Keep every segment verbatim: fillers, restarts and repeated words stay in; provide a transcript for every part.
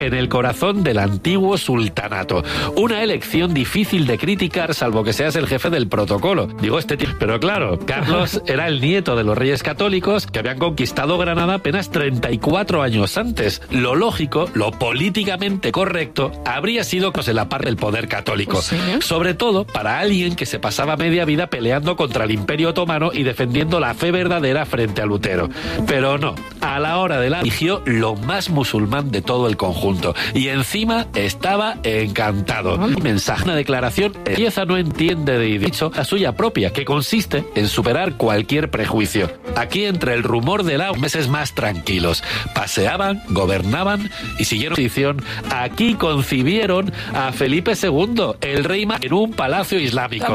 en el corazón del antiguo sultanato. Una elección difícil de criticar, salvo que seas el jefe del protocolo. Digo este tío. Pero claro, Carlos era el nieto de los reyes católicos que habían conquistado Granada apenas treinta y cuatro años antes. Lo lógico, lo políticamente correcto, habría sido pues, en la parte del poder católico. ¿Sí? Sobre todo para alguien que se pasaba media vida peleando contra el Imperio Otomano y defendiendo la fe verdadera frente a Lutero. Pero no, a la hora de la eligió lo más musulmán de todo el conjunto. Y encima estaba encantado. Mi mensaje, una declaración, empieza no entiende de dicho la suya propia, que consiste en superar cualquier prejuicio. Aquí entre el rumor de la meses más tranquilos. Paseaban, gobernaban y siguieron tradición. Aquí concibieron a Felipe segundo, el rey en un palacio islámico.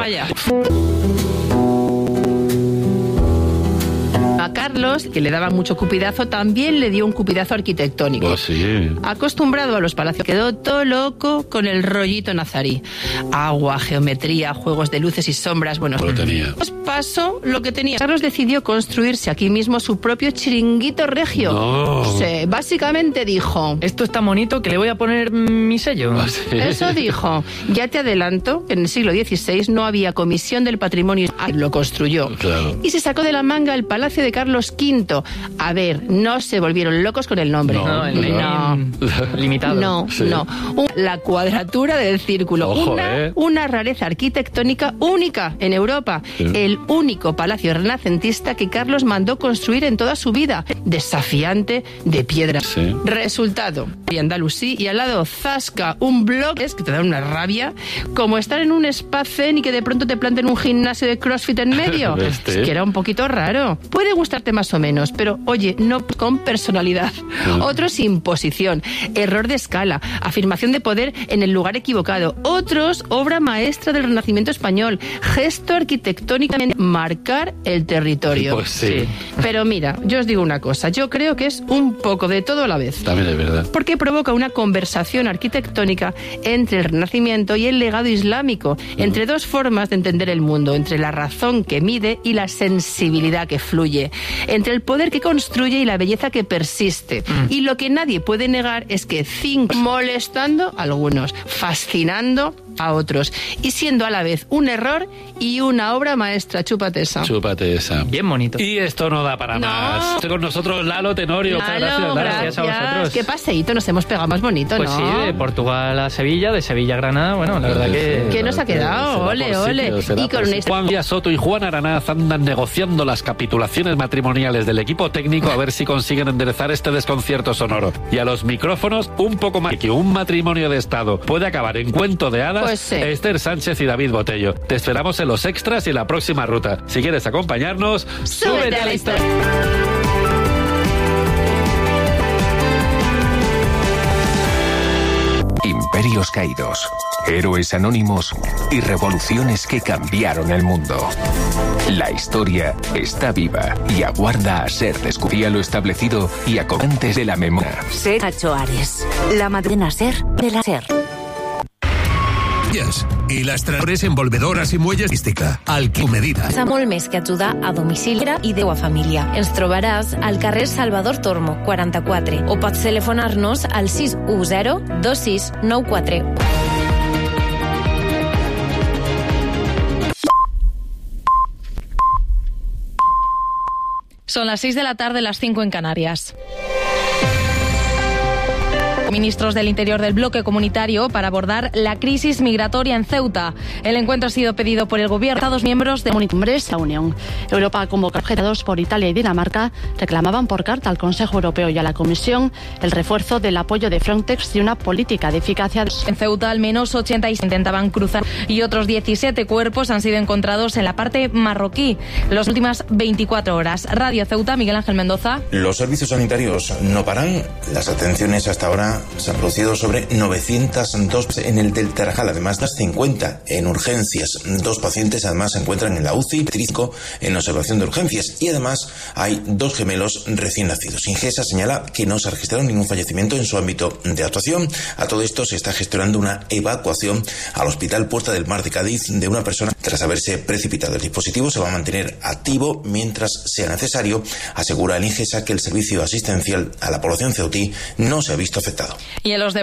A Carlos, que le daba mucho cupidazo, también le dio un cupidazo arquitectónico. Oh, sí. Acostumbrado a los palacios, quedó todo loco con el rollito nazarí. Agua, geometría, juegos de luces y sombras. Bueno, lo tenía. Pues pasó lo que tenía. Carlos decidió construirse aquí mismo su propio chiringuito regio. No. Sí, básicamente dijo: esto es tan bonito que le voy a poner mi sello. ¿Ah, sí? Eso dijo. Ya te adelanto que en el siglo dieciséis no había comisión del patrimonio. Lo construyó. Claro. Y se sacó de la manga el palacio de Carlos quinto. A ver, no se volvieron locos con el nombre. No, No, el no. limitado. No, Sí. no. Un- La cuadratura del círculo. Ojo, una, eh. una rareza arquitectónica única en Europa. Sí. El único palacio renacentista que Carlos mandó construir en toda su vida. Desafiante, de piedra. Sí. Resultado. Y Andalusí y al lado Zasca, un bloque es que te da una rabia, como estar en un spa zen y que de pronto te planten un gimnasio de CrossFit en medio. Este. Es que era un poquito raro. Puede gustarte más o menos, pero oye, no con personalidad. Otros sin posición, error de escala, afirmación de poder en el lugar equivocado. Otros, obra maestra del Renacimiento español, gesto arquitectónicamente marcar el territorio. Pues sí. Pero mira, yo os digo una cosa, yo creo que es un poco de todo a la vez. También es verdad. Porque provoca una conversación arquitectónica entre el Renacimiento y el legado islámico, entre dos formas de entender el mundo, entre la razón que mide y la sensibilidad que fluye, entre el poder que construye y la belleza que persiste. Mm. Y lo que nadie puede negar es que cinco molestando a algunos, fascinando a otros, y siendo a la vez un error y una obra maestra. Chúpate esa. Chúpate esa. Bien bonito. Y esto no da para No. más. Con nosotros Lalo Tenorio. Muchas Lalo, gracias, Lalo. gracias a vosotros. Qué paseíto nos hemos pegado más bonito, Pues ¿no? sí, de Portugal a Sevilla, de Sevilla a Granada, bueno, la verdad que... ¿Qué nos ha quedado? Se da Ole, por ole. sitio, se da Y con por una sitio. Juan Díaz Soto y Juan Aranaz andan negociando las capitulaciones matrimoniales del equipo técnico a ver si consiguen enderezar este desconcierto sonoro. Y a los micrófonos, un poco más que un matrimonio de Estado puede acabar en cuento de hadas, Pues sí. Esther Sánchez y David Botello. Te esperamos en los extras y en la próxima ruta. Si quieres acompañarnos, Súbete a la historia. Imperios caídos, héroes anónimos y revoluciones que cambiaron el mundo. La historia está viva y aguarda a ser descubierta lo establecido y acomantes de la memoria. Ser Achoares, la madrina ser de la ser. Y las tractores envolvedoras i muelles mística, al que medida. Fa molt més que ajudar a domicili i Déu a família. Ens trobaràs al carrer Salvador Tormo, quaranta-quatre, o pots telefonar-nos al sis u zero dos sis nou quatre. Son las seis de la tarde, las cinco en Canarias. Ministros del Interior del bloque comunitario para abordar la crisis migratoria en Ceuta. El encuentro ha sido pedido por el gobierno. Estados miembros de la Unión. Europa convoca objetos por Italia y Dinamarca reclamaban por carta al Consejo Europeo y a la Comisión el refuerzo del apoyo de Frontex y una política de eficacia. En Ceuta al menos ochenta y seis intentaban cruzar y otros diecisiete cuerpos han sido encontrados en la parte marroquí las últimas veinticuatro horas. Radio Ceuta, Miguel Ángel Mendoza. Los servicios sanitarios no paran. Las atenciones hasta ahora se han producido sobre novecientos dos en el del Tarajal, además de cincuenta en urgencias. Dos pacientes además se encuentran en la U C I, trisco en observación de urgencias, y además hay dos gemelos recién nacidos. Ingesa señala que no se ha registrado ningún fallecimiento en su ámbito de actuación. A todo esto se está gestionando una evacuación al Hospital Puerta del Mar de Cádiz de una persona tras haberse precipitado. El dispositivo se va a mantener activo mientras sea necesario. Asegura el Ingesa que el servicio asistencial a la población ceutí no se ha visto afectado. Y en los